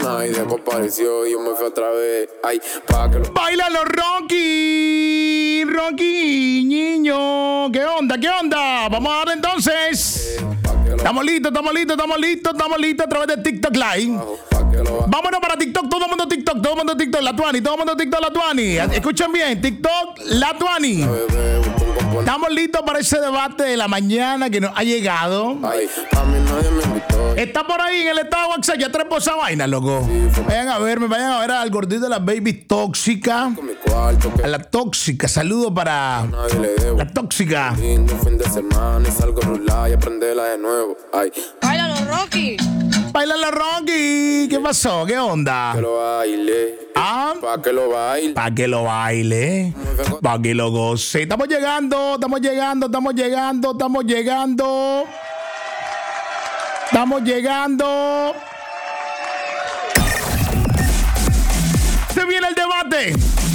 Ay, desapareció y yo me fui otra vez. Ay, pa' que lo... ¡Báilalo, Rocky! ¡Rocky, niño! ¿Qué onda? ¿Qué onda? Vamos a darle entonces. Estamos listos a través de TikTok Live. Vámonos para TikTok, todo el mundo TikTok, La Tuani, Escuchen bien, TikTok, La Tuani. Estamos listos para ese debate de la mañana que nos ha llegado. Ay, a mí nadie me invitó. Está por ahí en el estado de WhatsApp, ya trepó esa vaina, loco. Vayan a ver al gordito de la baby tóxica. A la tóxica, saludo para la tóxica. Lindo fin de semana y salgo a rular y aprenderla de nuevo. Ay, ¡Báilalo, Rocky! ¡Báilalo, Rocky! ¿Qué pasó? ¿Qué onda? que lo baile. ¿Ah? Pa' que lo baile. Pa' que lo baile. Pa' que lo goce. Estamos llegando. Se viene el debate.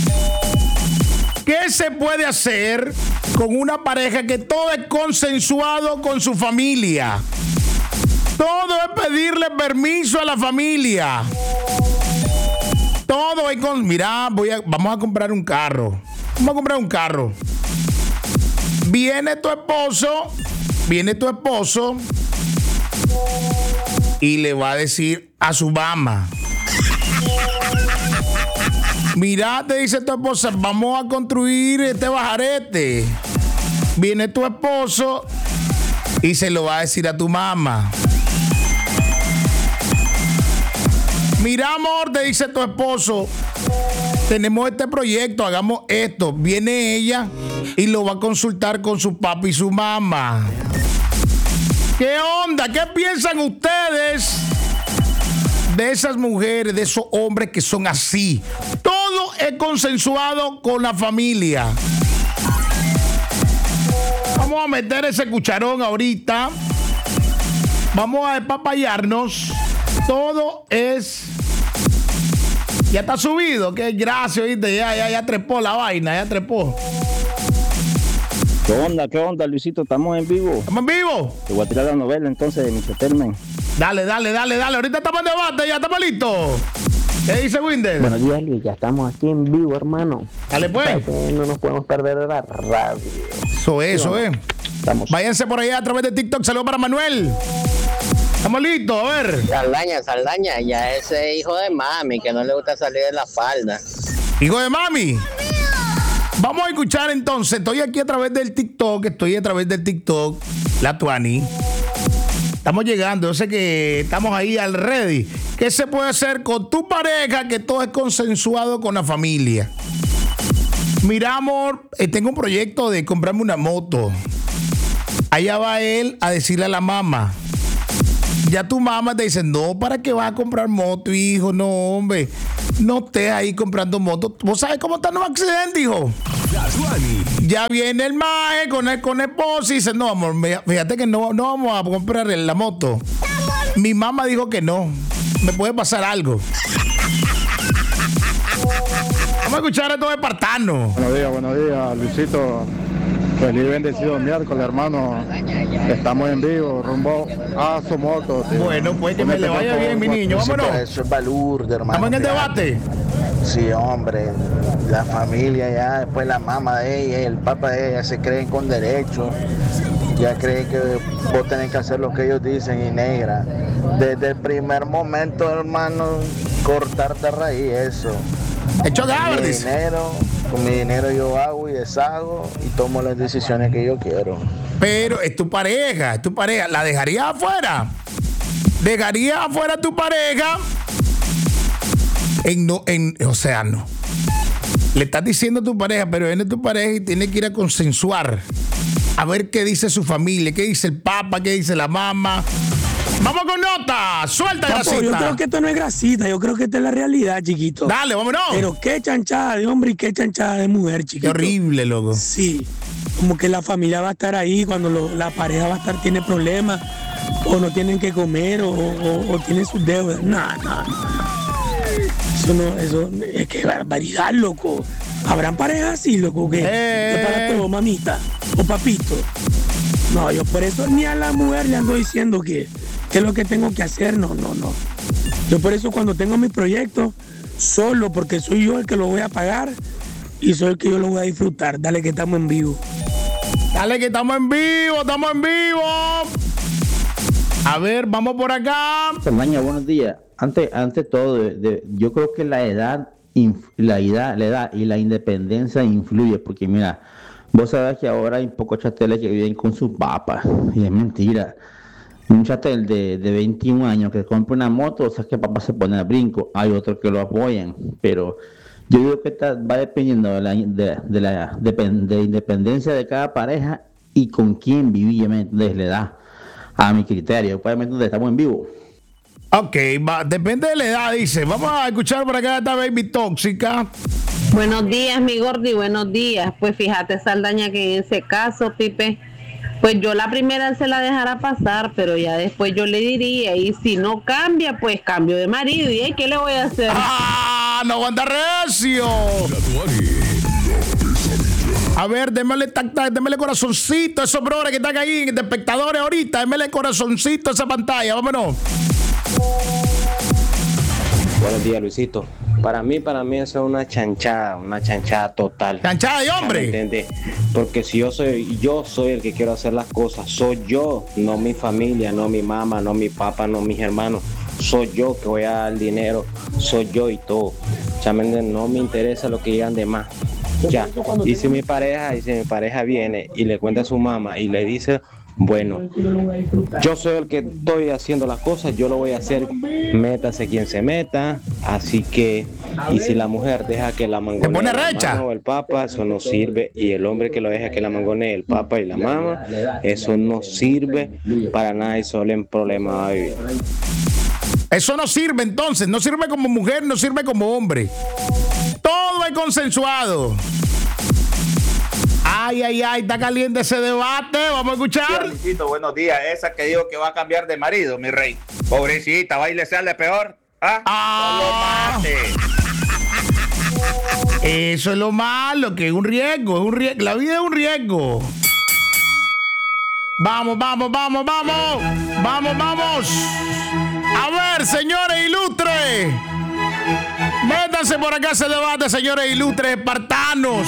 ¿Qué se puede hacer con una pareja que todo es consensuado con su familia? Todo es pedirle permiso a la familia. Todo es con... Mira, vamos a comprar un carro. Viene tu esposo y le va a decir a su mamá: mira, te dice tu esposa, vamos a construir este bajarete. Viene tu esposo y se lo va a decir a tu mamá: mira, amor, te dice tu esposo, tenemos este proyecto, hagamos esto. Viene ella y lo va a consultar con su papá y su mamá. ¿Qué onda? ¿Qué piensan ustedes de esas mujeres, de esos hombres que son así? Todo es consensuado con la familia. Vamos a meter ese cucharón ahorita. Vamos a despapallarnos. Todo es... Ya está subido. Qué gracia, ¿viste? Ya trepó la vaina, ya trepó. ¿Qué onda, Luisito? ¿Estamos en vivo? ¿Estamos en vivo? Te voy a tirar la novela entonces de Mr. Termen. Dale. Ahorita estamos en debate, ya estamos listos. ¿Qué dice Winder? Buenos días, Luis. Ya estamos aquí en vivo, hermano. Dale, pues. No nos podemos perder de la radio. Eso es. Estamos. Váyanse por allá a través de TikTok. Saludos para Manuel. Estamos listos, a ver. Saldaña, ya ese hijo de mami que no le gusta salir de la falda. Hijo de mami. Vamos a escuchar entonces. Estoy aquí a través del TikTok. La Tuani. Estamos llegando. Yo sé que estamos ahí al ready. ¿Qué se puede hacer con tu pareja que todo es consensuado con la familia? Mira, amor, tengo un proyecto de comprarme una moto. Allá va él a decirle a la mamá. Ya tu mamá te dice: no, ¿para qué vas a comprar moto, hijo? No, hombre. No estés ahí comprando moto. ¿Vos sabés cómo están los accidentes, hijo? Ya viene el maje con el esposo y dice: no, amor, fíjate que no vamos a comprar la moto. Mi mamá dijo que no. Me puede pasar algo. Vamos a escuchar a todo espartano. Buenos días, Luisito. Feliz y bendecido miércoles, hermano. Estamos en vivo, rumbo a su moto. Tío. Bueno, pues que me le vaya bien, mi niño. Vámonos. Eso es balurde, hermano. Estamos en el debate. Sí, hombre. La familia ya, después la mamá de ella y el papá de ella se creen con derecho. Ya creen que vos tenés que hacer lo que ellos dicen y negra. Desde el primer momento, hermano, cortar de raíz eso. Hecho de con mi dinero yo hago y deshago y tomo las decisiones que yo quiero. Pero es tu pareja. ¿La dejarías afuera? ¿Dejarías afuera a tu pareja? No. Le estás diciendo a tu pareja, pero viene tu pareja y tiene que ir a consensuar. A ver qué dice su familia, qué dice el papá, qué dice la mamá. Vamos con nota. Suelta, Gracita. Yo creo que esto no es grasita, yo creo que esta es la realidad, chiquito. Dale, vámonos. Pero qué chanchada de hombre y qué chanchada de mujer, chiquito. Qué horrible, loco. Sí, como que la familia va a estar ahí cuando la pareja va a estar, tiene problemas, o no tienen que comer, o tienen sus deudas. No. Eso es que barbaridad, loco. Habrán parejas así, loco, que para todo, mamita o papito. No, yo por eso ni a la mujer le ando diciendo que es lo que tengo que hacer. No. Yo por eso cuando tengo mi proyecto, solo porque soy yo el que lo voy a pagar y soy el que yo lo voy a disfrutar. Dale que estamos en vivo. Dale que estamos en vivo, estamos en vivo. A ver, vamos por acá. Saldaña, buenos días. Ante todo, yo creo que la edad y la independencia influye, porque mira, vos sabés que ahora hay pocos chateles que viven con sus papas, y es mentira. Un chatel de 21 años que compra una moto, o sea que papá se pone al brinco, hay otros que lo apoyan, pero yo digo que va dependiendo de la independencia de cada pareja y con quién vivía, ¿me entiendes? Le da a mi criterio, pues, ¿me entiendes? Estamos en vivo. Ok, depende de la edad, dice. Vamos a escuchar por acá a esta baby tóxica. Buenos días, mi Gordi, buenos días. Pues fíjate, Saldaña, que en ese caso, Pipe, pues yo la primera se la dejara pasar, pero ya después yo le diría, y si no cambia, pues cambio de marido. ¿Y qué le voy a hacer? ¡Ah! ¡No aguanta recio! A ver, démele corazoncito a esos brothers que están ahí, de espectadores ahorita. Démele corazoncito a esa pantalla, vámonos. Buenos días, Luisito. Para mí eso es una chanchada total. ¿Chanchada de hombre? ¿Me entiendes? Porque si yo soy el que quiero hacer las cosas, soy yo, no mi familia, no mi mamá, no mi papá, no mis hermanos. Soy yo que voy a dar el dinero, soy yo y todo. Ya, ¿me entiendes? No me interesa lo que digan de más. Ya. Y si mi pareja viene y le cuenta a su mamá y le dice, bueno, yo soy el que estoy haciendo las cosas, yo lo voy a hacer, métase quien se meta, así que, y si la mujer deja que la mangonee la mamá o el papá, eso no sirve, y el hombre que lo deja que la mangonee el papá y la mamá, eso no sirve para nada y solo en problemas va a vivir. Eso no sirve entonces, no sirve como mujer, no sirve como hombre. Todo es consensuado. Ay, está caliente ese debate. Vamos a escuchar. Luisito, buenos días. Esa que dijo que va a cambiar de marido, mi rey. Pobrecita, va a irle sale peor. ¿Ah? No lo mate. Eso es lo malo, que es un riesgo, La vida es un riesgo. Vamos. A ver, señores ilustres. Métanse por acá ese debate, señores ilustres espartanos.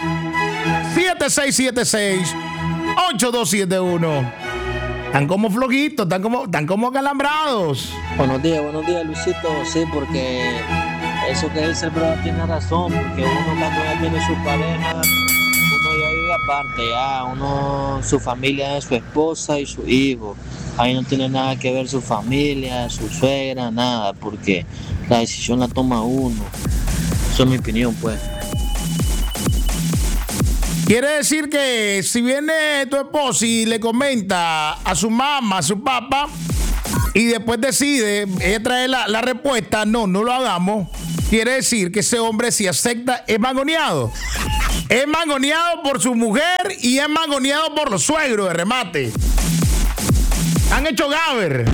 7676-8271. Están como flojitos, están como calambrados. Buenos días, Luisito. Sí, porque eso que dice el brother tiene razón, porque uno cuando ya tiene su pareja, uno ya vive aparte, su familia es su esposa y su hijo. Ahí no tiene nada que ver su familia, su suegra, nada, porque la decisión la toma uno. Esa es mi opinión, pues. Quiere decir que si viene tu esposa y le comenta a su mamá, a su papá, y después decide, ella trae la respuesta, no lo hagamos, quiere decir que ese hombre, si acepta, es mangoneado. Es mangoneado por su mujer y es mangoneado por los suegros de remate. Han hecho gaber.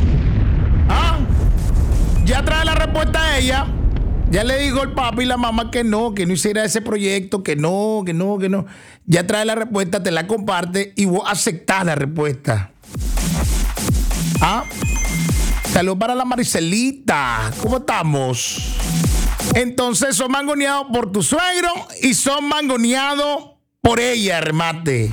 Ya trae la respuesta a ella. Ya le dijo el papá y la mamá que no hiciera ese proyecto, que no. Ya trae la respuesta, te la comparte y vos aceptás la respuesta. Saludos para la Maricelita. ¿Cómo estamos? Entonces son mangoneados por tu suegro y son mangoneados por ella, remate.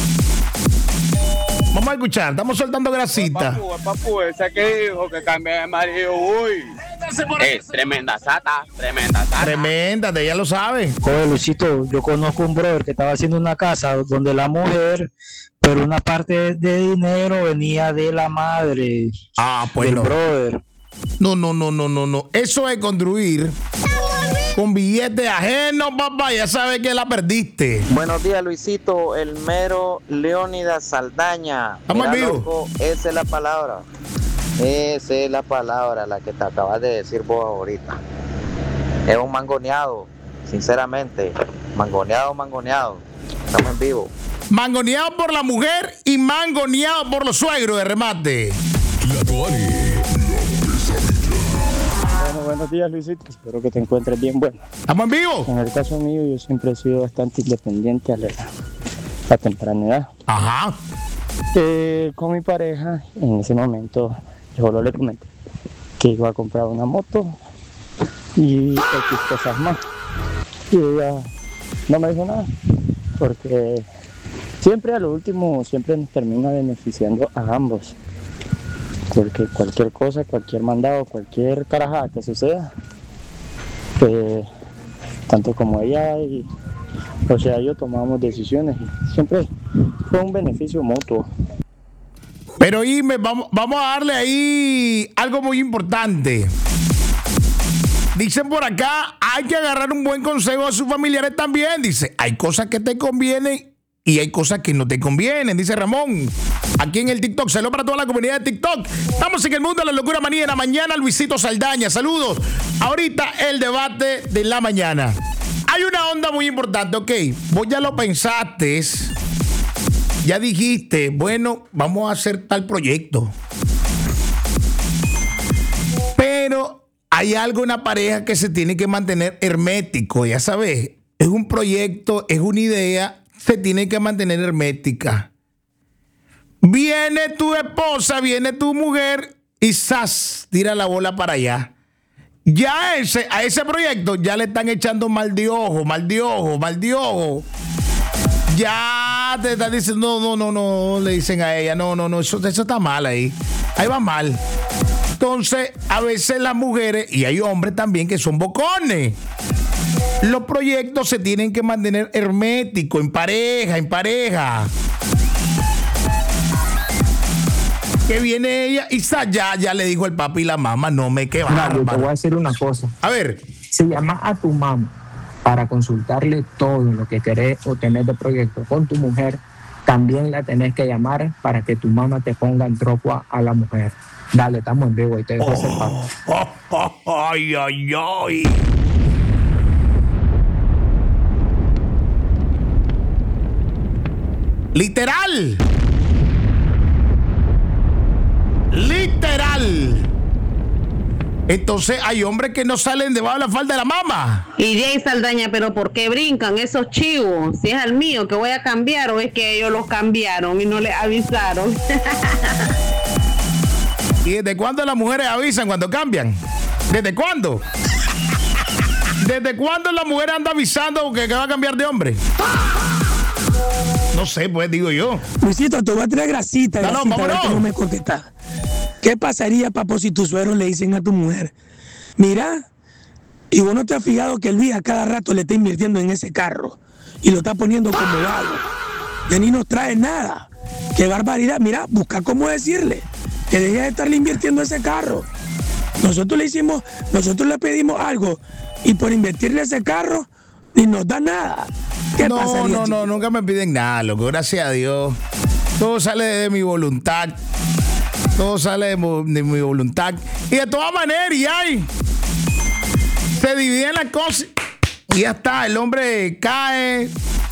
Vamos a escuchar, estamos soltando grasita. Papu, esa que dijo que cambia de marido, uy. Es tremenda sata. Tremenda, ya lo sabe. Oye, Luisito, yo conozco un brother que estaba haciendo una casa donde la mujer, pero una parte de dinero venía de la madre. Pues del no. Brother. No. Eso es construir con billetes ajenos, papá. Ya sabes que la perdiste. Buenos días, Luisito. El mero Leónidas Saldaña. Estamos en vivo. Loco, esa es la palabra. Esa es la palabra, la que te acabas de decir vos ahorita. Es un mangoneado, sinceramente. Mangoneado. Estamos en vivo. Mangoneado por la mujer y mangoneado por los suegros de remate. Buenos días, Luisito. Espero que te encuentres bien. Bueno, ¿estamos en vivo? En el caso mío, yo siempre he sido bastante independiente a la temprana edad. Ajá. Con mi pareja, en ese momento, yo solo le comenté que iba a comprar una moto y X cosas más. Y ella no me dijo nada, porque siempre a lo último siempre nos termina beneficiando a ambos, porque cualquier cosa, cualquier mandado, cualquier carajada que suceda, tanto como ella y yo tomamos decisiones y siempre fue un beneficio mutuo. Pero vamos a darle ahí algo muy importante. Dicen por acá, hay que agarrar un buen consejo a sus familiares también. Dice, hay cosas que te convienen y hay cosas que no te convienen, dice Ramón. Aquí en el TikTok, saludos para toda la comunidad de TikTok. Estamos en el mundo de la locura manía en la mañana. Luisito Saldaña, saludos. Ahorita el debate de la mañana. Hay una onda muy importante, ok. Vos ya lo pensaste, ya dijiste, bueno, vamos a hacer tal proyecto. Pero hay algo en la pareja que se tiene que mantener hermético, ya sabes. Es un proyecto, es una idea, se tiene que mantener hermética. Viene tu esposa, viene tu mujer y ¡zas! Tira la bola para allá. Ya a ese proyecto ya le están echando mal de ojo. Ya te están diciendo, no, le dicen a ella, no, eso está mal ahí va mal. Entonces, a veces las mujeres, y hay hombres también que son bocones. Los proyectos se tienen que mantener herméticos, en pareja. Que viene ella y ya le dijo el papi y la mamá, no me qué bárbaro. Yo te voy a decir una cosa. A ver. Si llamas a tu mamá para consultarle todo lo que querés obtener de proyecto con tu mujer, también la tenés que llamar para que tu mamá te ponga en tropa a la mujer. Dale, estamos en vivo y te dejo ese papo. Ay. Literal. Entonces hay hombres que no salen debajo de la falda de la mamá. Y Jay Saldaña, pero ¿por qué brincan esos chivos? Si es al mío que voy a cambiar o es que ellos los cambiaron y no les avisaron. ¿Y desde cuándo las mujeres avisan cuando cambian? ¿Desde cuándo? ¿Desde cuándo la mujer anda avisando que va a cambiar de hombre? No sé, pues digo yo. Luisito, te voy a traer grasita. No me contestas. ¿Qué pasaría, papo, si tus suegros le dicen a tu mujer, mira, y vos no te has fijado que el día cada rato le está invirtiendo en ese carro y lo está poniendo como vago? Ya ni nos trae nada. Qué barbaridad. Mira, busca cómo decirle que deje de estarle invirtiendo ese carro. Nosotros le pedimos algo y por invertirle ese carro ni nos da nada. ¿Qué pasaría? No, nunca me piden nada, loco, gracias a Dios. Todo sale de mi voluntad. Y de todas maneras, se dividen las cosas y ya está. El hombre cae,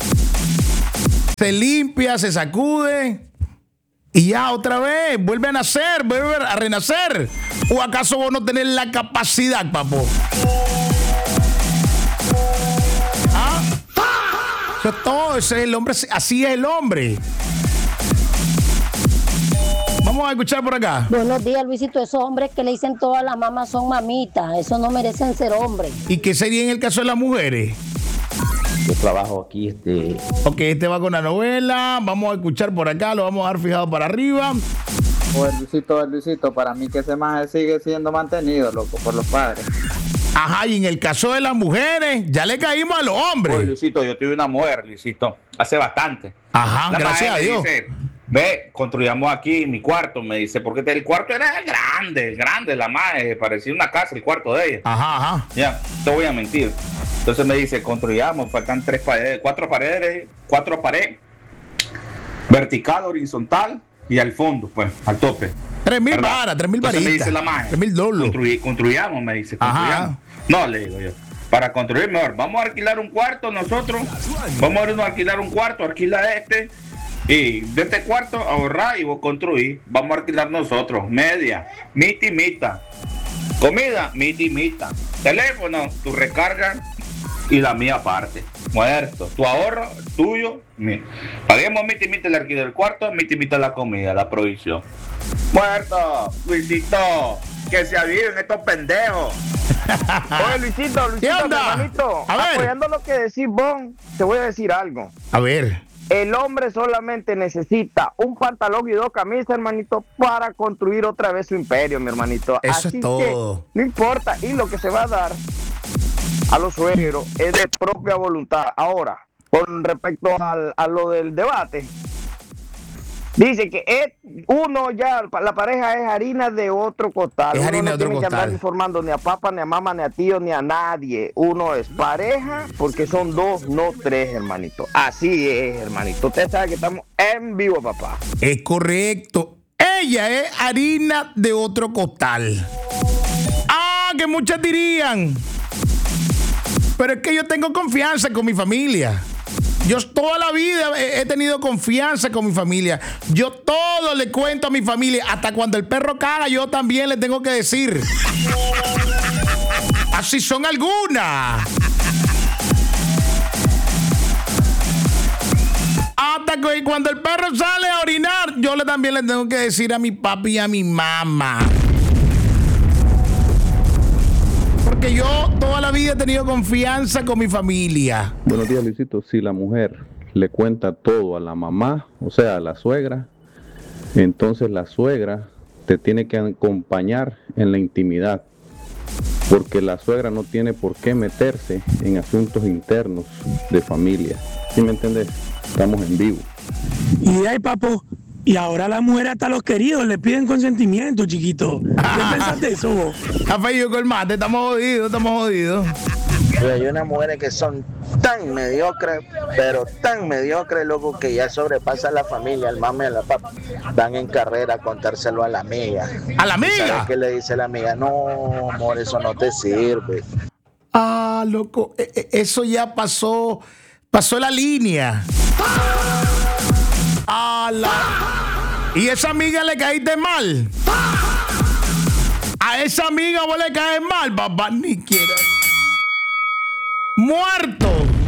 se limpia, se sacude y ya otra vez vuelve a nacer, vuelve a renacer. ¿O acaso vos no tenés la capacidad, papo? Eso es todo, ese es el hombre, así es el hombre. Vamos a escuchar por acá. Buenos días, Luisito. Esos hombres que le dicen todas las mamás son mamitas. Esos no merecen ser hombres. ¿Y qué sería en el caso de las mujeres? Yo trabajo aquí, Ok, va con la novela. Vamos a escuchar por acá, lo vamos a dar fijado para arriba. Luisito, para mí que ese maje sigue siendo mantenido, loco, por los padres. Ajá, y en el caso de las mujeres, ya le caímos a los hombres. Oye, Luisito, yo tuve una mujer, Luisito, hace bastante. Ajá, gracias a Dios. Dice, ve, construyamos aquí mi cuarto, me dice, porque el cuarto era grande, la madre, parecía una casa el cuarto de ella. Ajá. Ya, te voy a mentir. Entonces me dice, construyamos, faltan 4 paredes, vertical, horizontal y al fondo, pues, al tope. 3,000 varas, 3,000 varitas. Me dice la madre, $3,000. Construyamos, me dice, construyamos. No, le digo yo. Para construir mejor, vamos a alquilar un cuarto nosotros, vamos a irnos a alquilar un cuarto, alquila y de este cuarto ahorrar y vos construir, vamos a alquilar nosotros, media, mitad, comida, mitad, teléfono, tu recarga y la mía aparte, muerto, tu ahorro, tuyo, mío. Paguemos mitad el alquiler del cuarto, mitad la comida, la provisión. Muerto, Luisito. que se aviven estos pendejos. Oye, Luisito, mi hermanito, apoyando lo que decís vos, te voy a decir algo. A ver. El hombre solamente necesita un pantalón y 2 camisas, hermanito, para construir otra vez su imperio, mi hermanito. Eso Así es todo. Que no importa, y lo que se va a dar a los suegros es de propia voluntad. Ahora, con respecto a lo del debate, dice que uno ya, la pareja es harina de otro costal. Es uno harina no de otro tiene que andar costal. informando ni a papá, ni a mamá, ni a tío, ni a nadie. Uno es pareja porque son 2, no 3, hermanito. Así es, hermanito. Usted sabe que estamos en vivo, papá. Es correcto. Ella es harina de otro costal. Ah, que muchas dirían. Pero es que yo tengo confianza con mi familia. Yo toda la vida he tenido confianza con mi familia. Yo todo le cuento a mi familia. Hasta cuando el perro caga, yo también le tengo que decir. Así son algunas. Hasta que cuando el perro sale a orinar, yo también le tengo que decir a mi papi y a mi mamá. Porque yo toda la vida he tenido confianza con mi familia. Buenos días, Luisito. Si la mujer le cuenta todo a la mamá, o sea, a la suegra, entonces la suegra te tiene que acompañar en la intimidad, porque la suegra no tiene por qué meterse en asuntos internos de familia. ¿Sí me entendés? Estamos en vivo. Y ahí, papo, y ahora las mujeres hasta los queridos le piden consentimiento, chiquito. ¿Qué pensás de eso vos? Café y con mate, estamos jodidos. Hay unas mujeres que son tan mediocres, pero tan mediocres, loco, que ya sobrepasa la familia, el mamá y la papá. Van en carrera a contárselo a la amiga. ¿A la amiga? ¿Sabes qué le dice la amiga? No, amor, eso no te sirve. Ah, loco, eso ya pasó la línea. ¿Y esa amiga le caíste mal? A esa amiga vos le caes mal, papá, ni quiera. ¡Muerto!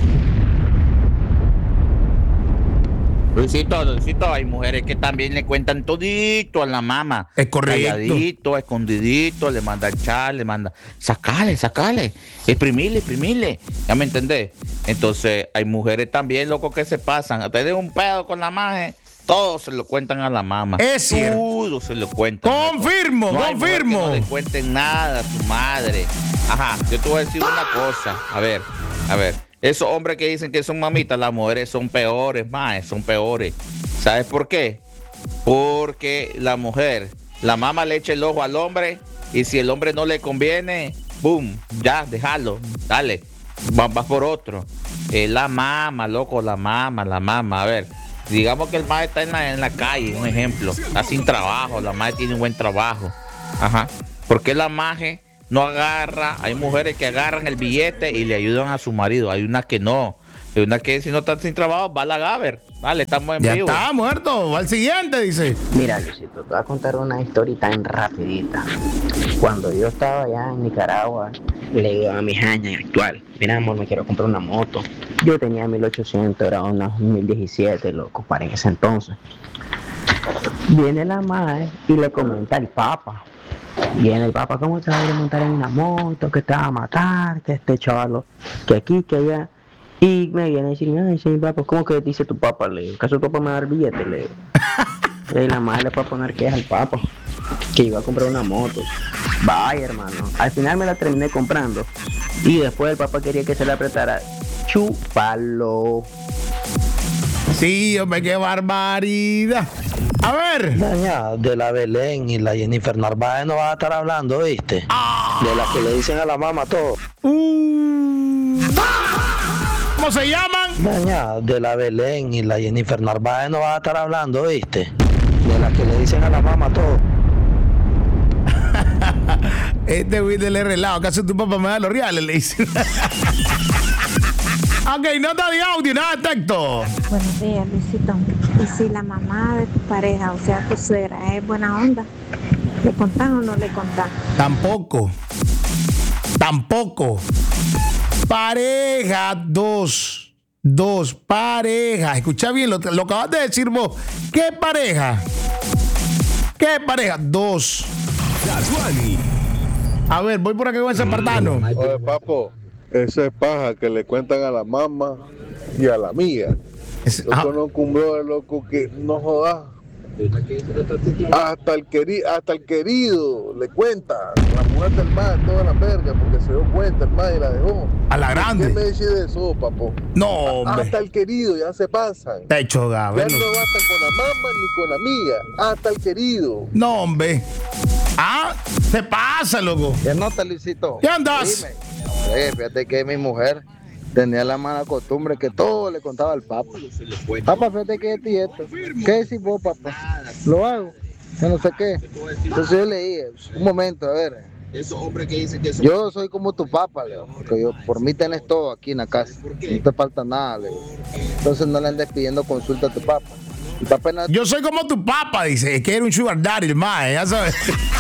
Luisito, hay mujeres que también le cuentan todito a la mamá. Es correcto. Calladito, escondidito, le manda echar, le manda, sacale, exprimirle. ¿Ya me entendés? Entonces, hay mujeres también, loco, que se pasan. Ustedes un pedo con la maje, todos se lo cuentan a la mamá. Es cierto. Todos se lo cuentan. Confirmo. No le cuenten nada a tu madre. Ajá, yo te voy a decir una cosa. A ver. Esos hombres que dicen que son mamitas, las mujeres son peores, son peores. ¿Sabes por qué? Porque la mujer, la mamá le echa el ojo al hombre y si el hombre no le conviene, boom, ya, déjalo, dale, vas por otro. La mamá, loco, la mamá. A ver, digamos que el mae está en la calle, un ejemplo, está sin trabajo, la mae tiene un buen trabajo. Ajá. ¿Por qué la maje no agarra? Hay mujeres que agarran el billete y le ayudan a su marido. Hay unas que no. Hay unas que si no están sin trabajo, va a la Gaber. Vale, estamos en vivo. Ya está muerto. Va al siguiente, dice. Mira, Luisito, te voy a contar una historia tan rapidita. Cuando yo estaba allá en Nicaragua, le digo a mi jaña actual, mira, amor, me quiero comprar una moto. Yo tenía 1800, era una 2017, loco, para ese entonces. Viene la madre y le comenta al papá. Viene el papá, ¿cómo te vas a ir a montar en una moto? Que te va a matar, que este chaval, que aquí, que allá. Y me viene a decir, ay, sí, papá, ¿cómo que dice tu papá? Le digo, ¿acaso tu papá me va a dar billete? Le digo. Y la madre le puede poner que es al papá, que iba a comprar una moto. Vaya, hermano. Al final me la terminé comprando. Y después el papá quería que se la apretara. Chúpalo. Sí, hombre, qué barbaridad. A ver. Doña, de la Belén y la Jennifer Narváez no vas a estar hablando, ¿viste? De las que le dicen a la mamá todo. ¿Cómo se llaman? Doña, de la Belén y la Jennifer Narváez no vas a estar hablando, ¿viste? De las que le dicen a la mamá todo. Este güey del relado, ¿acaso tu papá me da los reales? Le dice. Ok, nota de audio, nada de texto. Buenos días, Luisito. Y si la mamá de tu pareja, o sea, tu suegra, es buena onda, ¿le contás o no le contás? Tampoco. Pareja, dos parejas. Escucha bien, lo acabas de decir vos. ¿Qué pareja? Dos. Tatuani. A ver, voy por aquí con ese espartano. Oye, papo, esa es paja que le cuentan a la mamá y a la amiga. Yo conozco un brother, loco, que no jodas. Hasta el querido le cuenta. La mujer del man, toda la verga, porque se dio cuenta el man y la dejó. A la grande. ¿Qué me dice de eso, papo? No, hombre. Hasta el querido, ya se pasan. Te he hecho Ya no bastan con la mamá ni con la amiga. Hasta el querido. No, hombre. Se pasa, loco. ¿Qué nota, Luisito? ¿Qué andas? Dime. Fíjate que mi mujer tenía la mala costumbre que todo le contaba al papá. Papá, fíjate que esto y esto. ¿Qué decís vos, papá? Lo hago. Yo no sé qué. Entonces yo le dije, un momento, a ver. Yo soy como tu papá, Leo. Porque por mí tenés todo aquí en la casa. No te falta nada, Leo. Entonces no le andes pidiendo consulta a tu papá. Yo soy como tu papá, dice. Es que era un sugar daddy, el mae, ya sabes.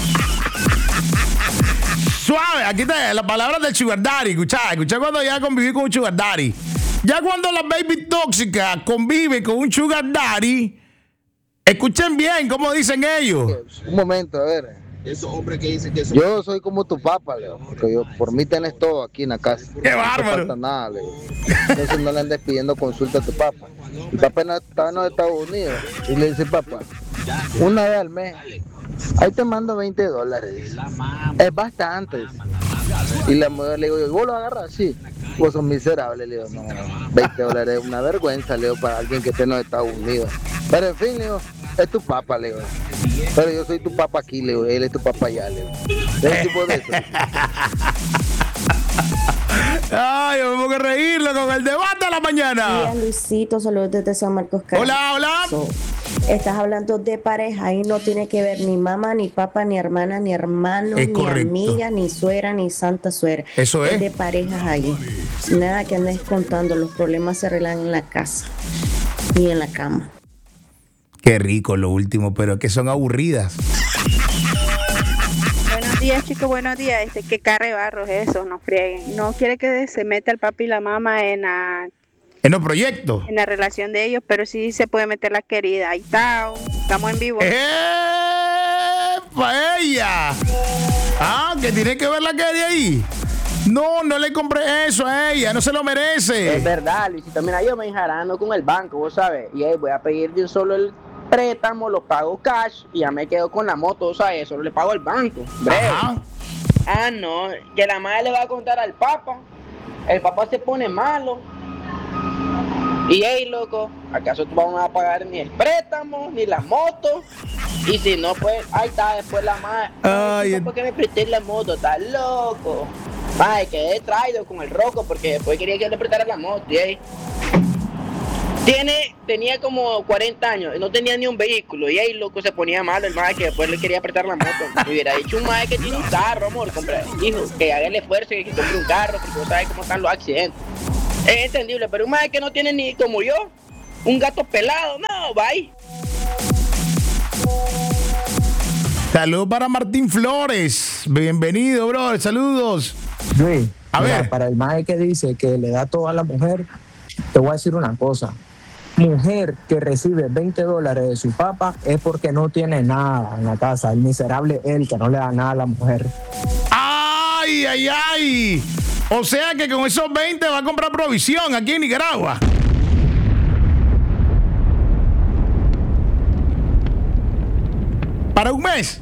Suave, aquí está la palabra del sugar daddy. Escucha cuando ya conviví con un sugar daddy. Ya cuando la baby tóxica convive con un sugar daddy, escuchen bien cómo dicen ellos. Un momento, a ver. Yo soy como tu papá, Leo. Porque por mí tenés todo aquí en la casa. ¡Qué bárbaro! No te falta nada, Leo. Entonces no le andes pidiendo consulta a tu papá. Mi papá estaba en los Estados Unidos y le dice, papá, una vez al mes, ahí te mando $20. Es bastante. Y la mujer le digo, ¿y vos lo agarras? Sí. Vos sos miserable, le digo, no, $20 es una vergüenza, le digo, para alguien que esté en los Estados Unidos. Pero en fin, le digo, es tu papá, le digo. Pero yo soy tu papá aquí, le digo, él es tu papá allá, le digo. ¿Es tipo de eso? Ay, yo me tengo que reírlo con el debate de la mañana. Hola, Luisito, saludos desde San Marcos. Hola. Estás hablando de pareja y no tiene que ver ni mamá, ni papá, ni hermana, ni hermano, ni amiga, ni suegra, ni santa suegra. Eso es. De parejas ahí. Nada que andes contando, los problemas se arreglan en la casa y en la cama. Qué rico lo último, pero que son aburridas. Buenos días, chicos, buenos días. Que carre barros eso, no frieguen. No quiere que se meta el papi y la mamá en los proyectos. En la relación de ellos, pero sí se puede meter la querida. Ahí está, estamos en vivo. ¡Para ella! ¿Que tiene que ver la querida ahí? No le compré eso a ella, no se lo merece. Es verdad, Luisito. Mira, yo me enjarano con el banco, vos sabes. Y ahí voy a pedir de un solo el préstamo, lo pago cash y ya me quedo con la moto, o sea, eso le pago al banco. Breve. No, que la madre le va a contar al papá. El papá se pone malo. Y hey, loco, ¿acaso tú vamos a pagar ni el préstamo, ni la moto? Y si no, pues, ahí está, después la madre. ¿Por qué me presté la moto? Estás loco. Ay, quedé traído con el roco porque después quería que le prestara la moto. Y ahí tenía como 40 años, no tenía ni un vehículo. Y ahí, loco, se ponía malo el madre que después le quería prestar la moto. Me hubiera dicho un madre que tiene un carro, amor, hijo, que haga el esfuerzo y que compre un carro, porque vos sabes cómo están los accidentes. Es entendible, pero un madre que no tiene ni como yo, un gato pelado, no, bye. Saludos para Martín Flores. Bienvenido, bro. Saludos. Luis, a ver. Para el mae que dice que le da todo a la mujer, te voy a decir una cosa. Mujer que recibe $20 de su papá es porque no tiene nada en la casa. El miserable es el que no le da nada a la mujer. ¡Ay! O sea que con esos 20 va a comprar provisión aquí en Nicaragua. Para un mes.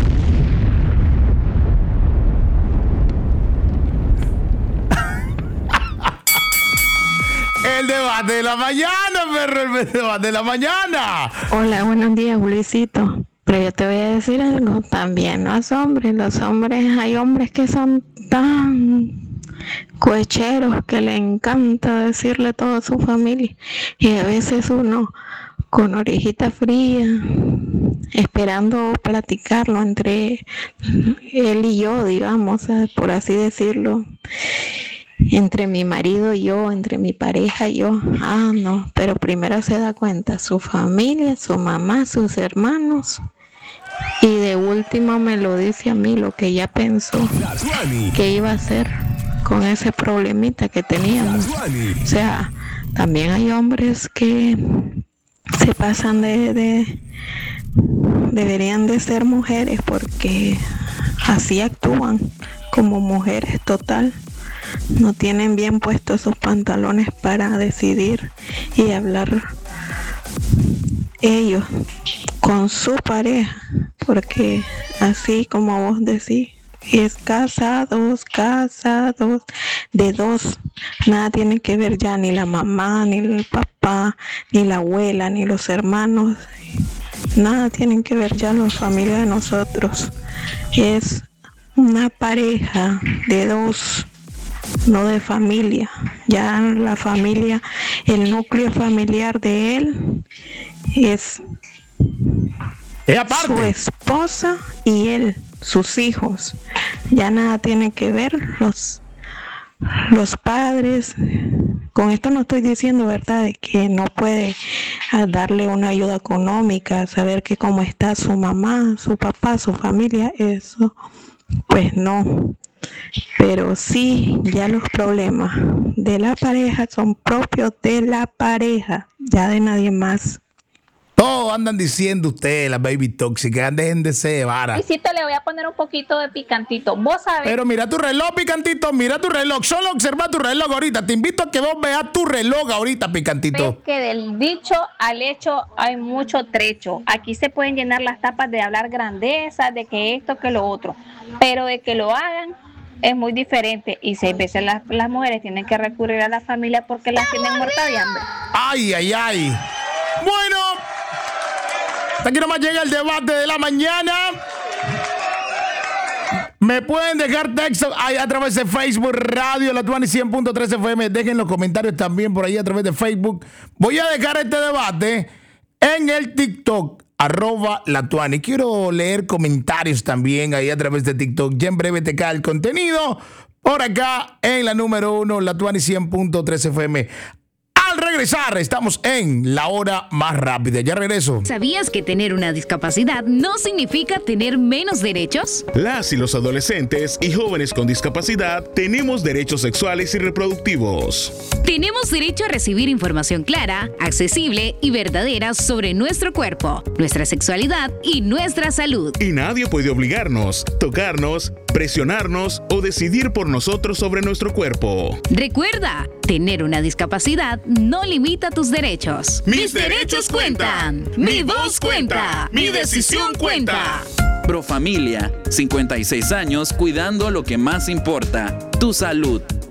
El debate de la mañana, perro, el debate de la mañana. Hola, buenos días, Luisito. Pero yo te voy a decir algo también, los hombres, hay hombres que son tan cohecheros que le encanta decirle todo a su familia y a veces uno con orejita fría esperando platicarlo entre él y yo, digamos, por así decirlo, entre mi marido y yo, entre mi pareja y yo. No, pero primero se da cuenta su familia, su mamá, sus hermanos, y de último me lo dice a mí lo que ya pensó que iba a hacer con ese problemita que teníamos. O sea, también hay hombres que se pasan deberían de ser mujeres, porque así actúan como mujeres total. No tienen bien puestos sus pantalones para decidir y hablar ellos con su pareja, porque así como vos decís, es casados de dos, nada tiene que ver ya ni la mamá, ni el papá, ni la abuela, ni los hermanos, nada tienen que ver ya las familias de nosotros, es una pareja de dos, no de familia. Ya la familia, el núcleo familiar de él es su esposa y él, sus hijos. Ya nada tiene que ver los padres. Con esto no estoy diciendo, ¿verdad?, de que no puede darle una ayuda económica, saber que cómo está su mamá, su papá, su familia, eso, pues no. Pero sí, ya los problemas de la pareja son propios de la pareja, ya de nadie más. Todos andan diciendo ustedes, las baby tóxicas, dejen de ser vara. Luisito, le voy a poner un poquito de picantito. Vos sabés. Pero mira tu reloj, picantito, mira tu reloj. Solo observa tu reloj ahorita. Te invito a que vos veas tu reloj ahorita, picantito. Es que del dicho al hecho hay mucho trecho. Aquí se pueden llenar las tapas de hablar grandeza, de que esto, que lo otro. Pero de que lo hagan es muy diferente. Y 6 veces las mujeres tienen que recurrir a la familia porque las tienen muertas de hambre. Ay, ay, ay. Bueno, hasta aquí nomás llega el debate de la mañana. Me pueden dejar texto ahí a través de Facebook Radio La Tuani 100.3 FM. Dejen los comentarios también por ahí a través de Facebook. Voy a dejar este debate en el TikTok @LaTuani. Quiero leer comentarios también ahí a través de TikTok. Ya en breve te cae el contenido por acá en la número 1, La Tuani 100.3 FM. Al regresar, estamos en la hora más rápida. Ya regreso. ¿Sabías que tener una discapacidad no significa tener menos derechos? Las y los adolescentes y jóvenes con discapacidad tenemos derechos sexuales y reproductivos. Tenemos derecho a recibir información clara, accesible y verdadera sobre nuestro cuerpo, nuestra sexualidad y nuestra salud. Y nadie puede obligarnos, tocarnos, presionarnos o decidir por nosotros sobre nuestro cuerpo. Recuerda, tener una discapacidad no limita tus derechos. Mis derechos cuentan. Mi voz cuenta. Mi decisión cuenta. Profamilia, 56 años cuidando lo que más importa, tu salud.